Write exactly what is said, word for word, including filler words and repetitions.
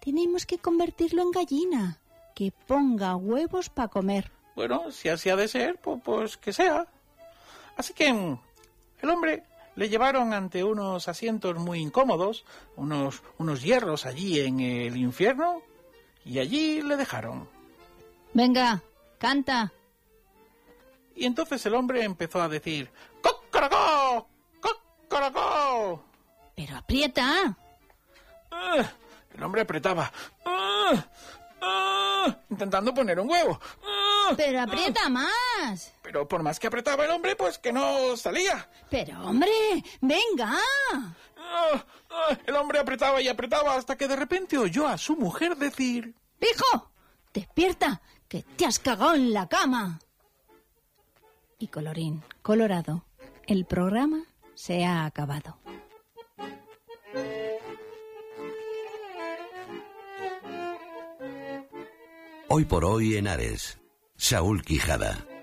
Tenemos que convertirlo en gallina, que ponga huevos para comer. Bueno, si así ha de ser, pues, pues que sea. Así que el hombre le llevaron ante unos asientos muy incómodos, unos, unos hierros allí en el infierno, y allí le dejaron. Venga, canta. Y entonces el hombre empezó a decir: ¡Cocorocó! ¡Cocorocó! Pero aprieta. Uh, el hombre apretaba, uh, uh, intentando poner un huevo. Uh, Pero aprieta uh, más. Pero por más que apretaba el hombre, pues que no salía. Pero hombre, venga. Uh, uh, el hombre apretaba y apretaba hasta que de repente oyó a su mujer decir: ¡Hijo! ¡Despierta! ¡Que te has cagado en la cama! Y colorín colorado, el programa se ha acabado. Hoy por hoy en Ares, Saúl Quijada.